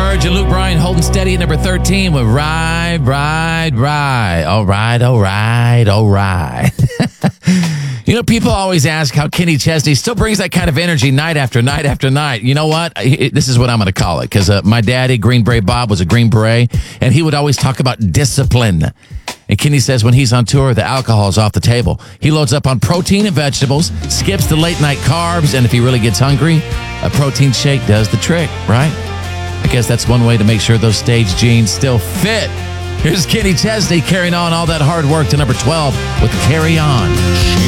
Verge and Luke Bryan holding steady at number 13 with Ride, Ride, Ride. All right, all right, all right. You know, people always ask how Kenny Chesney still brings that kind of energy night after night after night. You know what? This is what I'm going to call it, because my daddy, Green Beret Bob, was a Green Beret, and he would always talk about discipline. And Kenny says when he's on tour, the alcohol is off the table. He loads up on protein and vegetables, skips the late-night carbs, and if he really gets hungry, a protein shake does the trick, right? I guess that's one way to make sure those stage jeans still fit. Here's Kenny Chesney carrying on all that hard work to number 12 with Carry On.